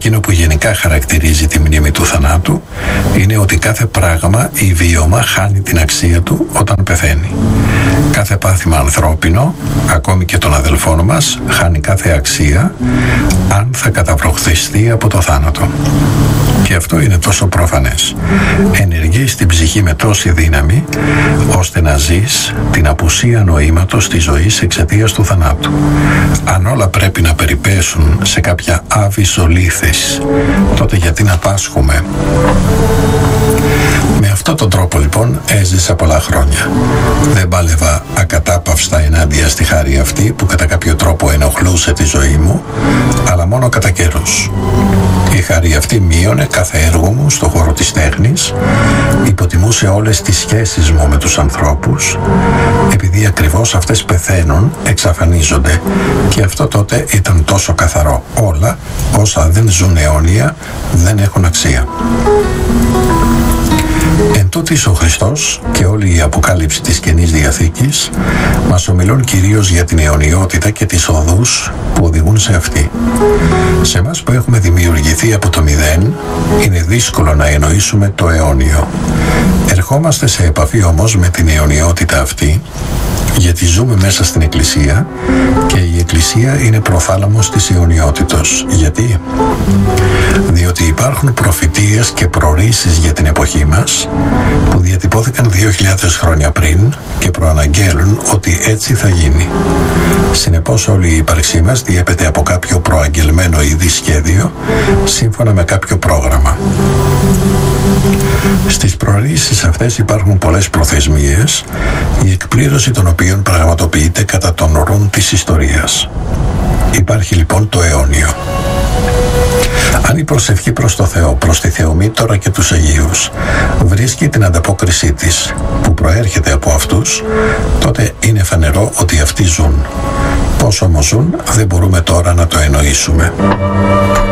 εκείνο που γενικά χαρακτηρίζει τη μνήμη του θανάτου είναι ότι κάθε πράγμα ή βίωμα χάνει την αξία του όταν πεθαίνει. Κάθε πάθημα ανθρώπινο, ακόμη και των αδελφών μας, χάνει κάθε αξία αν θα καταβροχθιστεί από το θάνατο. Και αυτό είναι τόσο προφανές. Ενεργείς την ψυχή με τόση δύναμη, ώστε να ζεις την απουσία νοήματος της ζωής εξαιτίας του θανάτου. Αν όλα πρέπει να περιπέσουν σε κάποια άβυσσο λύθης, τότε γιατί να πάσχουμε? Με αυτόν τον τρόπο λοιπόν έζησα πολλά χρόνια. Δεν πάλευα ακατάπαυστα ενάντια στη χάρη αυτή που κατά κάποιο τρόπο ενοχλούσε τη ζωή μου, αλλά μόνο κατά καιρούς. Η χάρη αυτή μείωνε κάθε έργο μου στο χώρο της τέχνης, υποτιμούσε όλες τις σχέσεις μου με τους ανθρώπους, επειδή ακριβώς αυτές πεθαίνουν, εξαφανίζονται, και αυτό τότε ήταν τόσο καθαρό. Όλα όσα δεν ζουν αιώνια δεν έχουν αξία. Εν τούτοις ο Χριστός και όλη η αποκάλυψη της Καινής Διαθήκης μας ομιλούν κυρίως για την αιωνιότητα και τις οδούς που οδηγούν σε αυτή. Σε εμάς που έχουμε δημιουργηθεί από το μηδέν, είναι δύσκολο να εννοήσουμε το αιώνιο. Ερχόμαστε σε επαφή όμως με την αιωνιότητα αυτή, γιατί ζούμε μέσα στην Εκκλησία και η Εκκλησία είναι προθάλαμος της αιωνιότητος. Γιατί? Διότι υπάρχουν προφητείες και προορίσεις για την εποχή μας που διατυπώθηκαν 2.000 χρόνια πριν και προαναγγέλουν ότι έτσι θα γίνει. Συνεπώς όλη η ύπαρξή μας διέπεται από κάποιο προαγγελμένο ήδη σχέδιο σύμφωνα με κάποιο πρόγραμμα. Στις προορίσεις αυτές υπάρχουν πολλές προθεσμίες, η εκπλήρωση των οποίων πραγματοποιείται κατά τον ρουν της ιστορίας. Υπάρχει λοιπόν το αιώνιο. Αν η προσευχή προς το Θεό, προς τη Θεομήτωρα και τους Αγίους βρίσκει την ανταπόκρισή της που προέρχεται από αυτούς, τότε είναι φανερό ότι αυτοί ζουν. Πώς όμως ζουν δεν μπορούμε τώρα να το εννοήσουμε.